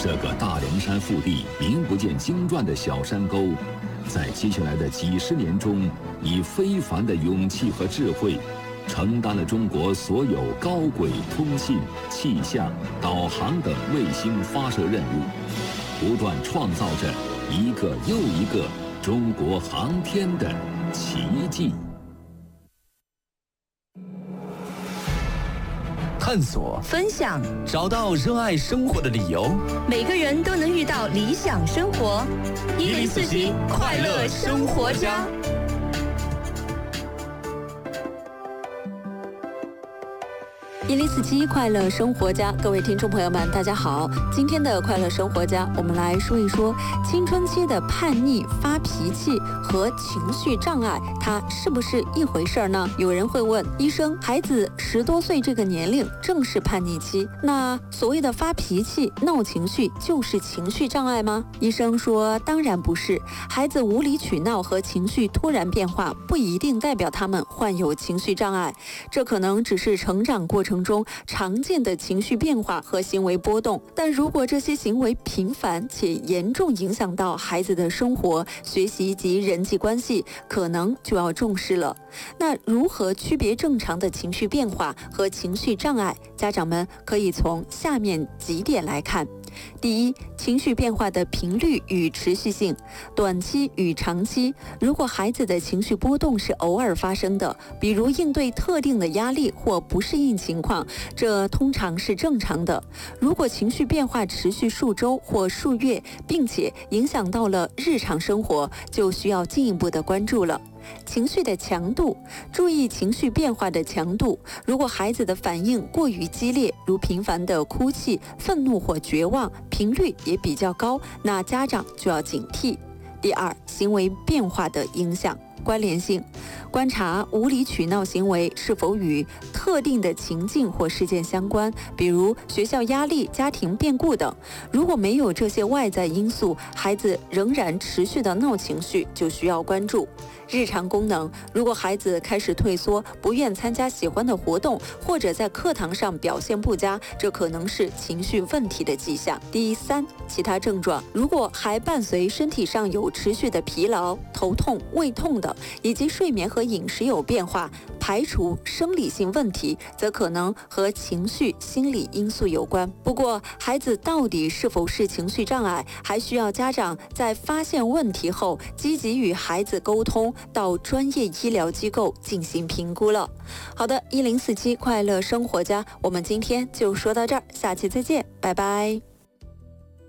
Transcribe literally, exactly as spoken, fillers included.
这个大凉山腹地名不见经传的小山沟，在接下来的几十年中，以非凡的勇气和智慧，承担了中国所有高轨通信、气象、导航等卫星发射任务，不断创造着一个又一个中国航天的奇迹。 探索、 分享， 找到热爱生活的理由。 每个人都能遇到理想生活。一零四七快乐生活家。一零四七快乐生活家，各位听众朋友们，大家好。今天的快乐生活家，我们来说一说青春期的叛逆、发脾气和情绪障碍，它是不是一回事呢？有人会问，医生，孩子十多岁这个年龄正是叛逆期，那所谓的发脾气、闹情绪就是情绪障碍吗？医生说，当然不是。孩子无理取闹和情绪突然变化，不一定代表他们患有情绪障碍，这可能只是成长过程中常见的情绪变化和行为波动，但如果这些行为频繁且严重影响到孩子的生活、学习及人际关系，可能就要重视了。那如何区别正常的情绪变化和情绪障碍？家长们可以从下面几点来看。第一，情绪变化的频率与持续性，短期与长期。如果孩子的情绪波动是偶尔发生的，比如应对特定的压力或不适应情况，这通常是正常的。如果情绪变化持续数周或数月，并且影响到了日常生活，就需要进一步的关注了。情绪的强度，注意情绪变化的强度。如果孩子的反应过于激烈，如频繁的哭泣、愤怒或绝望，频率也比较高，那家长就要警惕。第二，行为变化的影响。关联性，观察无理取闹行为是否与特定的情境或事件相关，比如学校压力、家庭变故等。如果没有这些外在因素，孩子仍然持续的闹情绪，就需要关注。日常功能，如果孩子开始退缩，不愿参加喜欢的活动，或者在课堂上表现不佳，这可能是情绪问题的迹象。第三，其他症状，如果还伴随身体上有持续的疲劳、头痛、胃痛等，以及睡眠和饮食有变化，排除生理性问题，则可能和情绪、心理因素有关。不过，孩子到底是否是情绪障碍，还需要家长在发现问题后，积极与孩子沟通，到专业医疗机构进行评估了。好的，一零四七快乐生活家，我们今天就说到这儿，下期再见，拜拜。